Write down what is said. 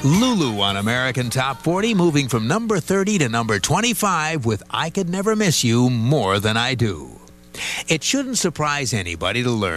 Lulu on American Top 40, moving from number 30 to number 25 with I Could Never Miss You More Than I Do. It shouldn't surprise anybody to learn